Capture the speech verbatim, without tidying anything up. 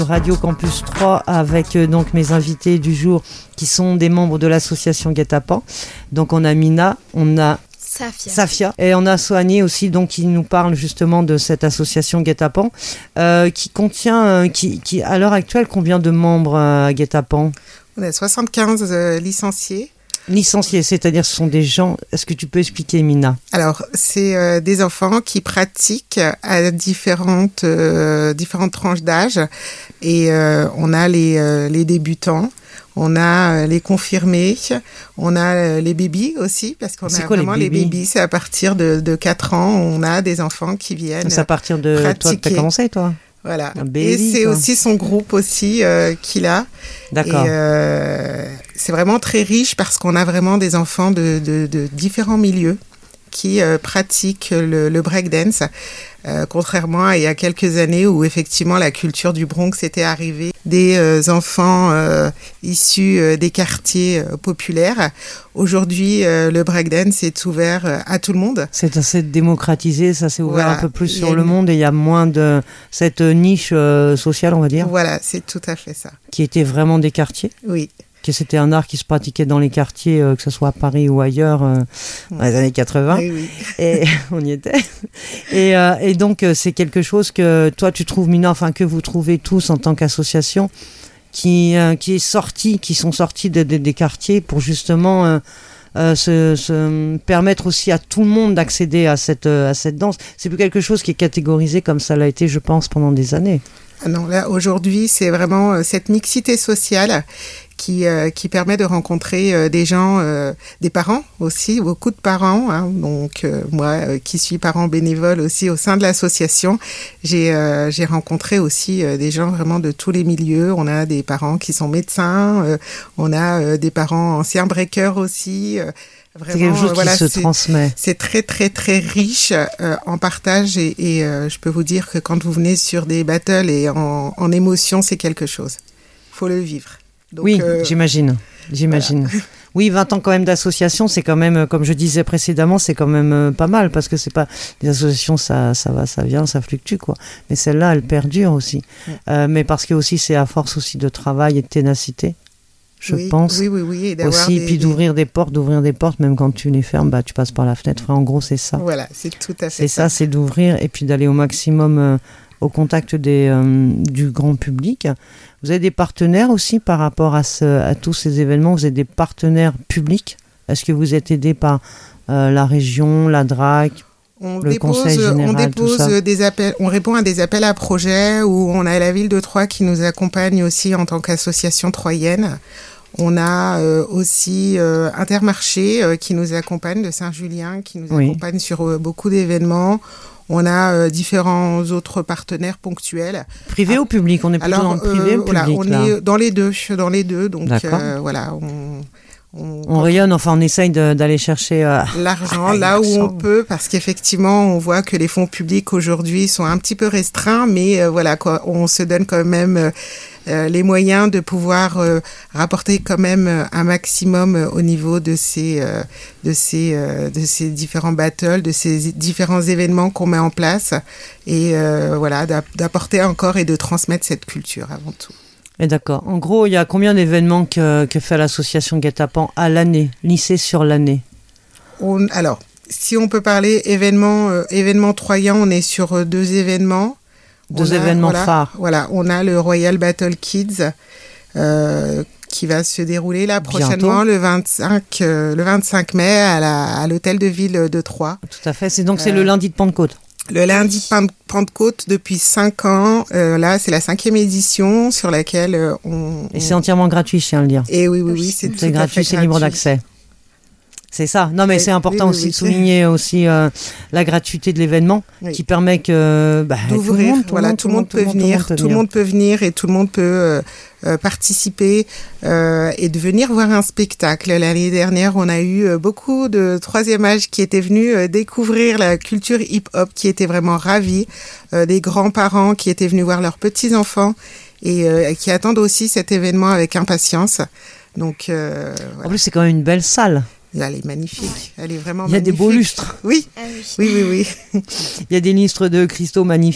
Radio Campus trois avec euh, donc mes invités du jour qui sont des membres de l'association Guet-apens. Donc on a Mina, on a Safia. Safia et on a Soani aussi donc qui nous parle justement de cette association Guet-apens euh, qui contient, euh, qui, qui à l'heure actuelle combien de membres euh, à Guet-apens? On a soixante-quinze euh, licenciés. Licenciés, c'est-à-dire ce sont des gens... Est-ce que tu peux expliquer, Mina? Alors, c'est euh, des enfants qui pratiquent à différentes, euh, différentes tranches d'âge. Et euh, on a les, euh, les débutants, on a euh, les confirmés, on a euh, les bébés aussi, parce qu'on c'est a quoi, vraiment les bébés, bébés, c'est à partir de, de quatre ans, on a des enfants qui viennent C'est à partir de... pratiquer. Toi, tu as commencé, toi? Voilà. Un baby, et c'est quoi. aussi son groupe aussi euh, qu'il a. D'accord. Et euh, c'est vraiment très riche parce qu'on a vraiment des enfants de, de, de différents milieux qui euh, pratiquent le, le breakdance, euh, contrairement à il y a quelques années où effectivement la culture du Bronx était arrivée. Des euh, enfants euh, issus euh, des quartiers euh, populaires. Aujourd'hui, euh, le breakdance est ouvert euh, à tout le monde. C'est assez démocratisé, ça s'est ouvert Voilà. un peu plus Il y sur a le une- monde et il y a moins de cette niche euh, sociale, on va dire, Voilà, c'est tout à fait ça. qui était vraiment des quartiers. Oui. Que c'était un art qui se pratiquait dans les quartiers, euh, que ce soit à Paris ou ailleurs, euh, dans les années quatre-vingts. Oui, oui. Et on y était. Et, euh, et donc, euh, c'est quelque chose que toi, tu trouves, Mina, enfin, que vous trouvez tous en tant qu'association, qui, euh, qui est sorti, qui sont sortis de- de- des quartiers pour justement euh, euh, se, se permettre aussi à tout le monde d'accéder à cette, euh, à cette danse. C'est plus quelque chose qui est catégorisé comme ça l'a été, je pense, pendant des années. Ah non, là, aujourd'hui, c'est vraiment euh, cette mixité sociale qui, euh, qui permet de rencontrer euh, des gens, euh, des parents aussi, beaucoup de parents. Hein. Donc, euh, moi, euh, qui suis parent bénévole aussi au sein de l'association, j'ai euh, j'ai rencontré aussi euh, des gens vraiment de tous les milieux. On a des parents qui sont médecins, euh, on a euh, des parents anciens breakers aussi. euh, C'est quelque chose euh, qui voilà, se c'est- transmet. c'est très, très, très riche euh, en partage et, et euh, je peux vous dire que quand vous venez sur des battles et en, en émotion, c'est quelque chose. Il faut le vivre. Donc, Oui, euh, j'imagine. J'imagine. Oui, vingt ans quand même d'association, c'est quand même, euh, comme je disais précédemment, c'est quand même euh, pas mal parce que c'est pas les associations, ça, ça va, ça vient, ça fluctue quoi. Mais celle-là, elle perdure aussi. Ouais. Euh, mais parce que aussi, c'est à force aussi de travail et de ténacité, je oui, pense. Oui, oui, oui. Et d'avoir Aussi, des- puis des- d'ouvrir des portes, d'ouvrir des portes, même quand tu les fermes, bah, tu passes par la fenêtre. Enfin, en gros, c'est ça. Voilà, c'est tout à fait C'est ça, c'est d'ouvrir et puis d'aller au maximum euh, au contact des, euh, du grand public. Vous avez des partenaires aussi par rapport à, ce, à tous ces événements. Vous avez des partenaires publics. Est-ce que vous êtes aidé par euh, la région, la D R A C? On le dépose, conseil général, on tout dépose ça. des appels, on répond à des appels à projets où on a la ville de Troyes qui nous accompagne aussi en tant qu'association troyenne. On a euh, aussi euh, Intermarché euh, qui nous accompagne de Saint-Julien, qui nous Oui. accompagne sur euh, beaucoup d'événements. On a euh, différents autres partenaires ponctuels. Privé Ah, ou public? On est plutôt dans le privé euh, ou public voilà, on là est dans les deux, dans les deux. Donc D'accord. euh, voilà, on, on, On rayonne, enfin on essaye de- d'aller chercher... euh, l'argent Ah, là où l'argent. on peut, parce qu'effectivement, on voit que les fonds publics aujourd'hui sont un petit peu restreints, mais euh, voilà, quoi, on se donne quand même euh, euh, les moyens de pouvoir euh, rapporter quand même euh, un maximum euh, au niveau de ces, euh, de ces, euh, de ces différents battles, de ces différents événements qu'on met en place, et euh, voilà, d'app- d'apporter encore et de transmettre cette culture avant tout. Et d'accord. En gros, il y a combien d'événements que, que fait l'association Guet-apens à l'année, lycée sur l'année? On, alors, si on peut parler événements, euh, événements troyens, on est sur euh, deux événements. Deux On a- événements voilà, phares. Voilà, on a le Royal Battle Kids euh, qui va se dérouler là prochainement le vingt-cinq, euh, le vingt-cinq mai à, la, à l'hôtel de ville de Troyes. Tout à fait. C'est donc c'est Euh, le lundi de Pentecôte. Le lundi de Pen- Pentecôte depuis cinq ans. Euh, là, c'est la cinquième édition sur laquelle euh, on. Et c'est entièrement gratuit, je tiens à le dire. Et oui, oui, oui, c'est tout C'est à gratuit, fait c'est libre gratuit. d'accès. C'est ça. Non, mais Et- c'est important oui, oui, aussi oui, de c'est- souligner aussi euh, la gratuité de l'événement Oui. qui permet que bah, tout le D'ouvrir, monde, tout le voilà, monde, tout le monde peut venir, tout le monde peut venir et tout le monde peut euh, euh, participer euh, et de venir voir un spectacle. L'année dernière, on a eu euh, beaucoup de troisième âge qui étaient venus euh, découvrir la culture hip-hop, qui étaient vraiment ravis, euh, des grands-parents qui étaient venus voir leurs petits-enfants et euh, qui attendent aussi cet événement avec impatience. Donc, euh, En voilà. plus, c'est quand même une belle salle. Elle est magnifique. Elle est vraiment Il y a des magnifique. beaux lustres. Oui, Ah oui. oui, oui, oui. Il y a des lustres de cristaux magnifiques.